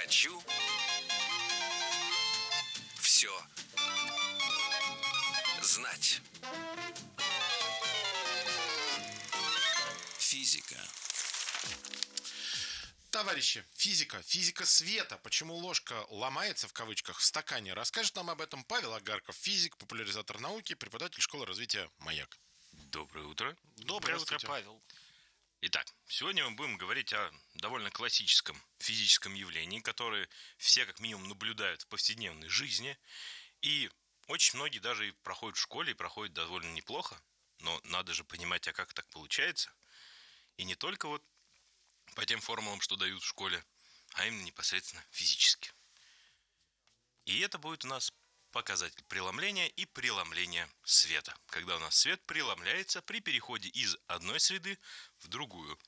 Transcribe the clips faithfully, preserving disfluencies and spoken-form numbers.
Хочу все знать. Физика. Товарищи, физика, физика света. Почему ложка ломается, в кавычках, в стакане? Расскажет нам об этом Павел Агарков, физик, популяризатор науки, преподаватель школы развития «Маяк». Доброе утро. Доброе утро, Павел. Итак, сегодня мы будем говорить о довольно классическом физическом явлении, которое все как минимум наблюдают в повседневной жизни. И очень многие даже и проходят в школе, и проходят довольно неплохо. Но надо же понимать, а как так получается. И не только вот по тем формулам, что дают в школе, а именно непосредственно физически. И это будет у нас показатель преломления и преломления света. Когда у нас свет преломляется при переходе из одной среды в другую.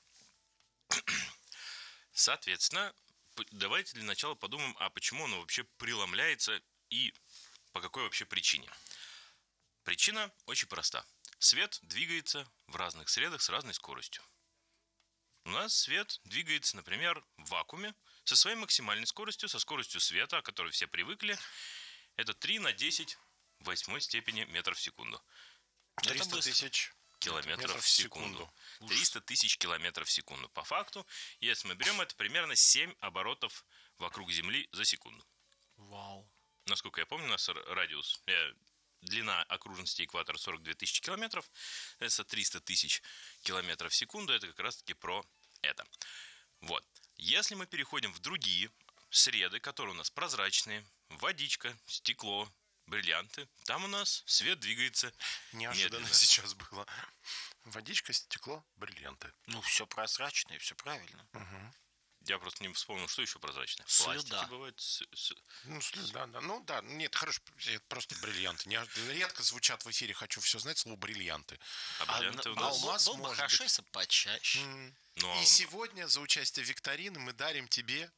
Соответственно, давайте для начала подумаем, а почему оно вообще преломляется и по какой вообще причине. Причина очень проста. Свет двигается в разных средах с разной скоростью. У нас свет двигается, например, в вакууме со своей максимальной скоростью, со скоростью света, о которой все привыкли. Это три на десять в восьмой степени метров в секунду. триста тысяч километров в секунду. триста тысяч километров в секунду. По факту, если мы берем, это примерно семь оборотов вокруг Земли за секунду. Вау. Насколько я помню, у нас радиус, э, длина окружности экватора сорок две тысячи километров. Это триста тысяч километров в секунду. Это как раз-таки про это. Вот. Если мы переходим в другие среды, которые у нас прозрачные, водичка, стекло, бриллианты, там у нас свет двигается Неожиданно медленно. сейчас было. Водичка, стекло, бриллианты. Ну, все прозрачно и все правильно. Угу. Я просто не вспомнил, что еще прозрачное. Слюда. Пластики бывают. С, с... Ну, да, да. Ну, да, нет, хорошо, это просто бриллианты. Не, редко звучат в эфире «Хочу все знать» слово «бриллианты». А бриллианты а, у нас... алмаз был бы может хорошо, быть. если почаще. М. Ну, а- И сегодня за участие в викторине мы дарим тебе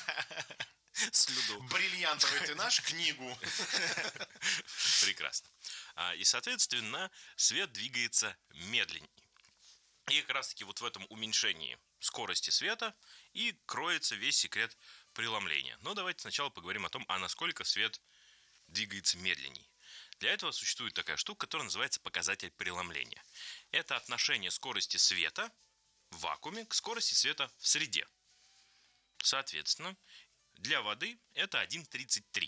Слюду. бриллиантовый ты наш книгу. Прекрасно. А, И, соответственно, свет двигается медленнее. И как раз-таки вот в этом уменьшении скорости света и кроется весь секрет преломления. Но давайте сначала поговорим о том, а насколько свет двигается медленней. Для этого существует такая штука, которая называется показатель преломления. Это отношение скорости света в вакууме к скорости света в среде. Соответственно, для воды это один целых тридцать три.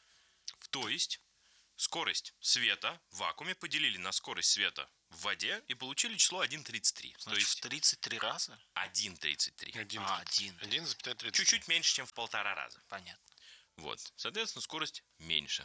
То есть скорость света в вакууме поделили на скорость света в воде и получили число один целых тридцать три. То Значит, есть в тридцать три раза? один целых тридцать три. Один, А, один. один целых тридцать три. Чуть-чуть меньше, чем в полтора раза. Понятно. Вот. Соответственно, скорость меньше.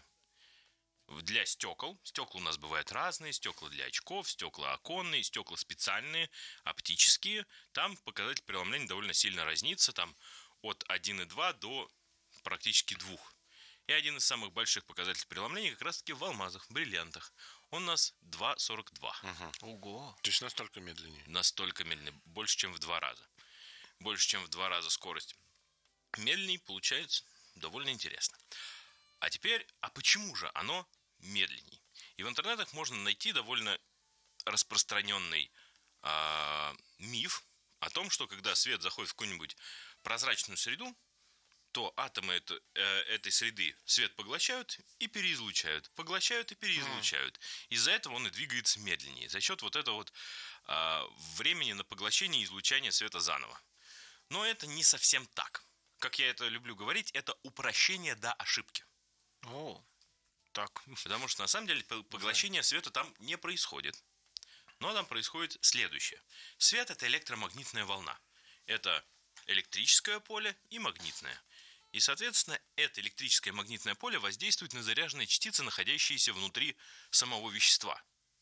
Для стекол, стекла у нас бывают разные, стекла для очков, стекла оконные, стекла специальные, оптические. Там показатель преломления довольно сильно разнится, там от один целых два до практически два. И один из самых больших показателей преломления как раз-таки в алмазах, в бриллиантах. Он у нас два целых сорок два. Угу. Ого. То есть настолько медленнее. Настолько медленный, больше, чем в два раза. Больше, чем в два раза скорость медленней, получается довольно интересно. А теперь, а почему же оно медленней? И в интернетах можно найти довольно распространенный э, миф о том, что когда свет заходит в какую-нибудь прозрачную среду, то атомы это, э, этой среды свет поглощают и переизлучают. Поглощают и переизлучают. Из-за этого он и двигается медленнее. За счет вот этого вот э, времени на поглощение и излучание света заново. Но это не совсем так. Как я это люблю говорить, это упрощение до ошибки. О, так. Потому что на самом деле поглощение света там не происходит. Но там происходит следующее. Свет – это электромагнитная волна. Это электрическое поле и магнитное. И, соответственно, это электрическое и магнитное поле воздействует на заряженные частицы, находящиеся внутри самого вещества.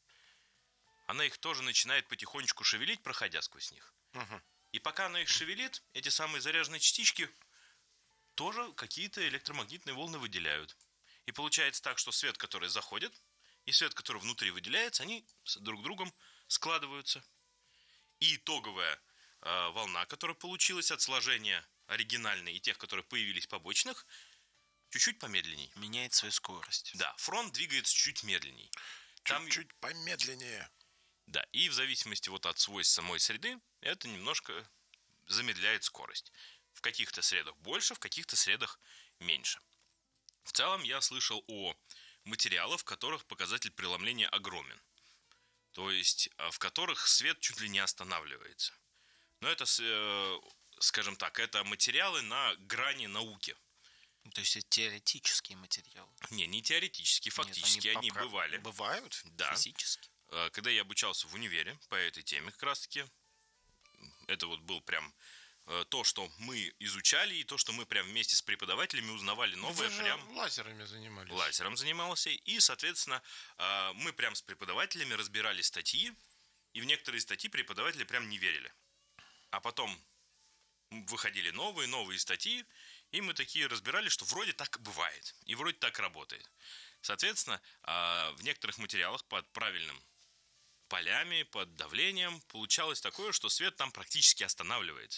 Она их тоже начинает потихонечку шевелить, проходя сквозь них. Угу. И пока она их шевелит, эти самые заряженные частички тоже какие-то электромагнитные волны выделяют. И получается так, что свет, который заходит, и свет, который внутри выделяется, они друг с другом складываются. И итоговая э, волна, которая получилась от сложения оригинальной и тех, которые появились побочных, чуть-чуть помедленней. Меняет свою скорость. Да, фронт двигается чуть медленней. Там... Чуть-чуть помедленнее. Да, и в зависимости вот от свойств самой среды, это немножко замедляет скорость. В каких-то средах больше, в каких-то средах меньше. В целом я слышал о материалах, в которых показатель преломления огромен. То есть, в которых свет чуть ли не останавливается. Но это, скажем так, это материалы на грани науки. То есть это теоретические материалы? Не, не теоретические, фактически Нет, они, они попра... бывали. Бывают? Да. Физически? Когда я обучался в универе по этой теме как раз-таки, это вот был прям то, что мы изучали, и то, что мы прям вместе с преподавателями узнавали новое. Вы же прям лазерами занимались. Лазером занимался. И, соответственно, мы прям с преподавателями разбирали статьи, и в некоторые статьи преподаватели прям не верили. А потом выходили новые, новые статьи, и мы такие разбирали, что вроде так бывает, и вроде так работает. Соответственно, в некоторых материалах под правильным полями, под давлением получалось такое, что свет там практически останавливается.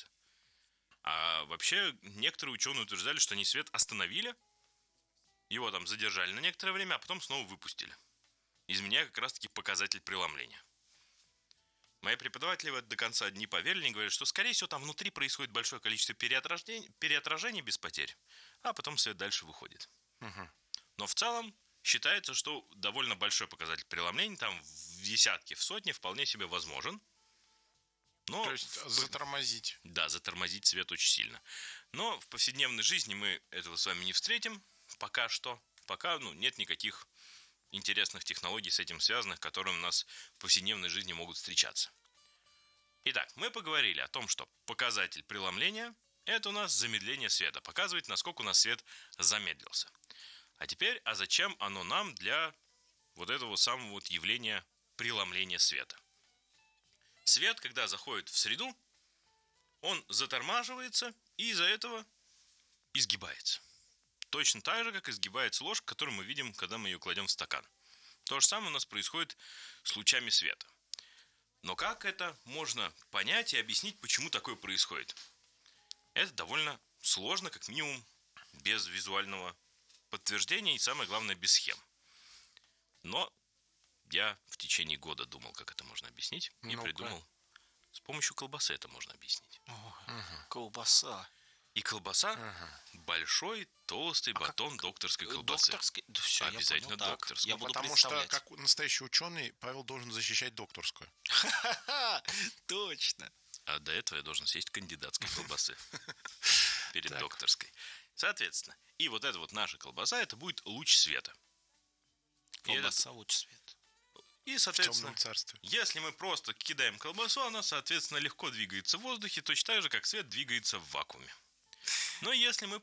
А вообще некоторые ученые утверждали, что они свет остановили, его там задержали на некоторое время, а потом снова выпустили, изменяя как раз-таки показатель преломления. Мои преподаватели в это до конца не поверили, они говорят, что, скорее всего, там внутри происходит большое количество переотражений, переотражений без потерь, а потом свет дальше выходит. Угу. Но в целом считается, что довольно большой показатель преломления, там в десятки, в сотни, вполне себе возможен. Но То есть затормозить. Да, затормозить свет очень сильно. Но в повседневной жизни мы этого с вами не встретим пока что. Пока ну, нет никаких интересных технологий с этим связанных, которые у нас в повседневной жизни могут встречаться. Итак, мы поговорили о том, что показатель преломления – это у нас замедление света, показывает, насколько у нас свет замедлился. А теперь, а зачем оно нам для вот этого самого вот явления преломления света? Свет, когда заходит в среду, он затормаживается и из-за этого изгибается. Точно так же, как изгибается ложка, которую мы видим, когда мы ее кладем в стакан. То же самое у нас происходит с лучами света. Но как это можно понять и объяснить, почему такое происходит? Это довольно сложно, как минимум, без визуального подтверждения и, самое главное, без схем. Но я в течение года думал, как это можно объяснить, и Ну-ка. придумал. С помощью колбасы это можно объяснить. О, колбаса. И колбаса Ага. большой, толстый А батон докторской колбасы. Докторской? Да все, Обязательно я понял, так. докторской. Я буду Потому что, представлять. как настоящий ученый, Павел должен защищать докторскую. Ха-ха-ха, точно. А до этого я должен съесть кандидатской колбасы перед Так. докторской. Соответственно, и вот эта вот наша колбаса, это будет луч света. И, этот- Колбаса луч света. и, В соответственно, темном царстве. если мы просто кидаем колбасу, она, соответственно, легко двигается в воздухе, точно так же, как свет двигается в вакууме. Но если мы